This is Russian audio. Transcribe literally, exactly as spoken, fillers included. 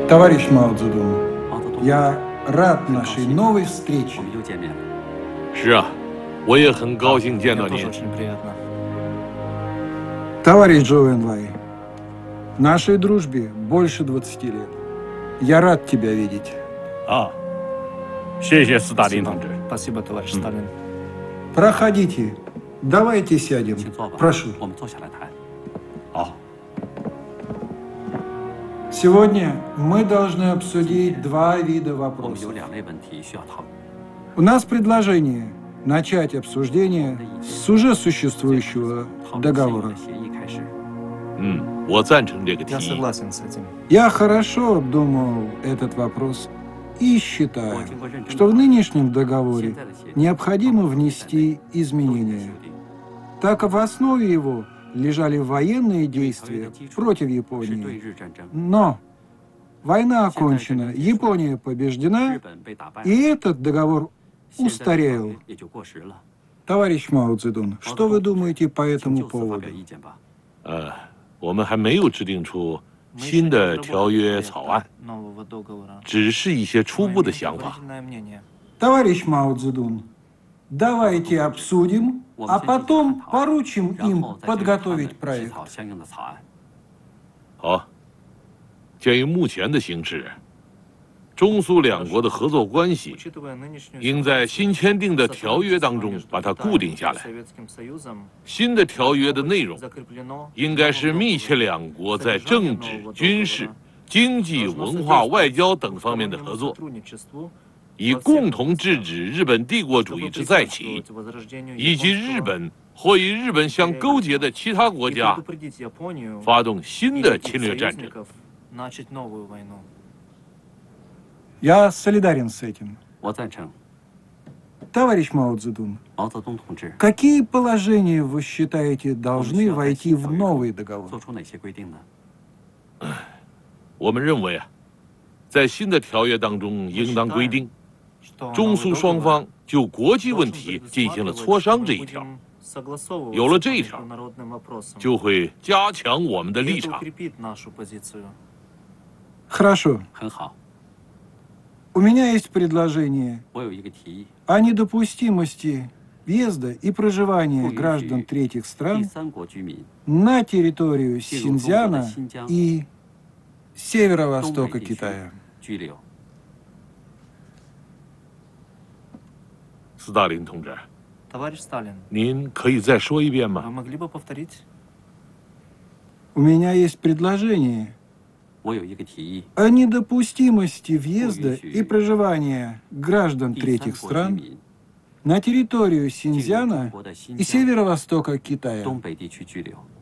Товарищ Мао Цзэдун, я рад нашей новой встрече. 是啊，我也很高兴见到您。 Товарищ Чжоу Энлай, нашей дружбе больше двадцати лет. Я рад тебя видеть. 啊，谢谢斯大林同志。 Спасибо, товарищ Сталин. Проходите, давайте сядем. Прошу. 我们坐下来谈。 好， Сегодня мы должны обсудить два вида 我们 вопросов. 有两类问题需要讨论。 У нас предложение начать обсуждение с уже существующего 讨论现有 договора. 的协议开始。 嗯，我赞成这个 Я 提议。 согласен с этим. Я хорошо обдумал этот вопрос и считаю, что в нынешнем договоре необходимо внести изменения, так как в основе его лежали военные действия против 是对 Японии. 日战争， Но война окончена, Япония 日 побеждена, 本被打败， и этот договор 现在的条约 устарел. 也就过时了。 Товарищ Мао Цзэдун, что вы думаете по 请 этому 就此发 поводу? 表意见吧。 呃，我们还没有制定出新的条约草案， Нового договора. 只是一些初步的想法。 Предварительное мнение. Товарищ Мао Цзэдун, давайте обсудим, а потом поручим 然 им 后再对他们 подготовить 起 проект. 草相应的草案。好，鉴于目前的形势，中苏两国的合作关系 Учитывая нынешнюю 应在新签订的条约当中把它固定下来。 Советским Союзом 新的条约的内容 закреплено 应该是密切两国在政治、军事、经济、文化、外交等方面的合作， сотрудничеству, 以共同制止日本帝国主义之再起， возрождению 以及 японского 日本或与日本相勾结的其他国 и 家 предупредить Японию 发动新 и 的 других 侵略战争。 союзников начать новую войну. Я солидарен с этим. 我赞成 Товарищ Мао Цзэдун, 毛泽东同志 какие положения вы считаете 我们需 должны 要在 войти 新 в 条约 новый 中 договор? 做出哪些规定呢？我们认为啊，在新的条约当中应当规定， Что 中 новый 苏双 договор 方就国际问 должен 题进行了 предусматривать, 磋商 что 这 мы 一条， будем согласовываться 有了 по 这一条， международным вопросам. 就会加强我们的 И 立 это 场。 укрепит нашу позицию. Хорошо. 很好， У меня есть предложение 我有一个提议， о недопустимости въезда и проживания 不允 граждан 许 третьих 第 стран 三国居民 на территорию 进入中国的 Синьцзяна 新疆、 и 东 северо-востока 北地区 Китая. 拘留。斯大林同志， Товарищ Сталин, 您可以再说一遍 вы 吗？ могли бы повторить? У меня есть предложение 我有一个提议， о недопустимости въезда Увещи. и проживания граждан 第三 третьих 国居 стран 民 на территорию 进入中 Синьцзяна 国的新 и 疆、 северо-востока Китая. 东北地区拘留。